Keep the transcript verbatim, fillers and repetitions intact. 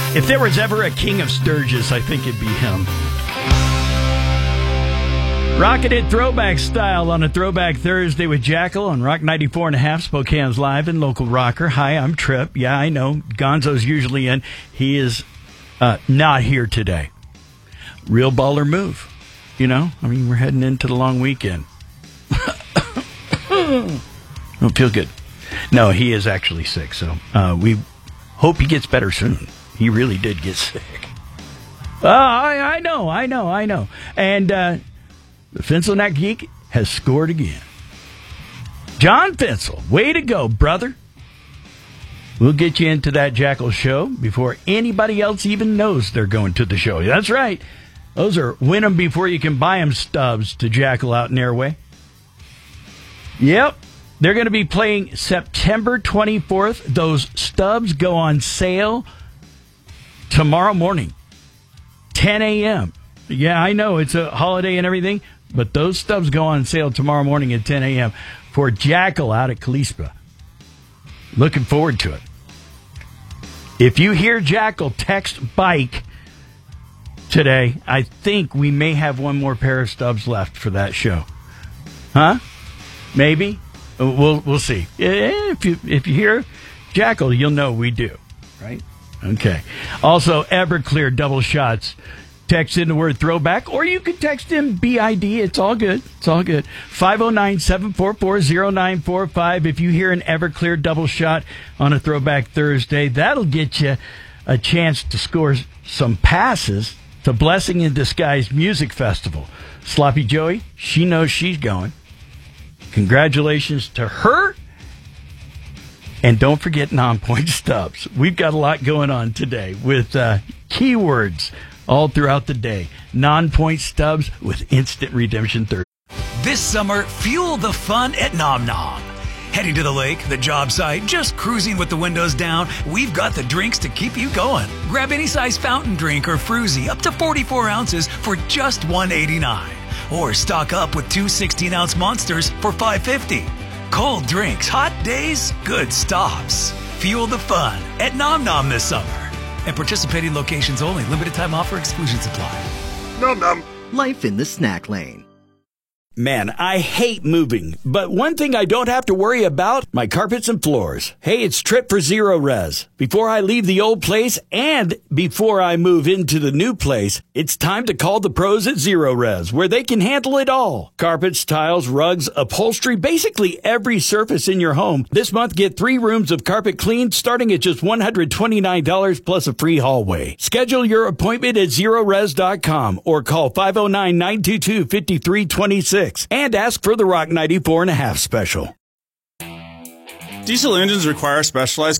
If there was ever a king of Sturgis, I think it'd be him. Rocking it throwback style on a Throwback Thursday with Jackal on Rock ninety-four and a half, Spokane's live and local rocker. Hi, I'm Trip. Yeah, I know. Gonzo's usually in. He is uh, not here today. Real baller move. You know? I mean, we're heading into the long weekend. Don't feel good. No, he is actually sick, so uh, we hope he gets better soon. He really did get sick. Oh, I, I know, I know, I know. And uh, the Finselnack Geek has scored again. John Fensel, way to go, brother. We'll get you into that Jackal show before anybody else even knows they're going to the show. That's right. Those are win them before you can buy them stubs to Jackal out in Airway. Yep. They're going to be playing September twenty-fourth. Those stubs go on sale tomorrow morning, ten a.m. Yeah, I know it's a holiday and everything, but those stubs go on sale tomorrow morning at ten a.m. for Jackal out at Kalispah. Looking forward to it. If you hear Jackal, text bike today. I think we may have one more pair of stubs left for that show. Huh? Maybe? We'll we'll see. If you if you hear Jackal, you'll know we do, right? Okay. Also, Everclear double shots. Text in the word throwback, or you can text in B I D. It's all good. It's all good. five oh nine, seven four four, oh nine four five. If you hear an Everclear double shot on a Throwback Thursday, that'll get you a chance to score some passes to Blessing in Disguise Music Festival. Sloppy Joey, she knows she's going. Congratulations to her. And don't forget non-point stubs. We've got a lot going on today with uh, keywords all throughout the day. Non-point stubs with instant redemption Thursday. This summer, fuel the fun at Nom Nom. Heading to the lake, the job site, just cruising with the windows down, we've got the drinks to keep you going. Grab any size fountain drink or fruzy up to forty-four ounces for just one eighty-nine. Or stock up with two sixteen-ounce monsters for five fifty. Cold drinks, hot days, good stops. Fuel the fun at Nom Nom this summer. And participating locations only. Limited time offer. Exclusions apply. Nom Nom. Life in the snack lane. Man, I hate moving, but one thing I don't have to worry about, my carpets and floors. Hey, it's Trip for Zero Res. Before I leave the old place and before I move into the new place, it's time to call the pros at Zero Res, where they can handle it all. Carpets, tiles, rugs, upholstery, basically every surface in your home. This month, get three rooms of carpet cleaned starting at just one hundred twenty-nine dollars plus a free hallway. Schedule your appointment at zero res dot com or call five oh nine, nine two two, five three two six. And ask for the Rock ninety-four and a half special. Diesel engines require specialized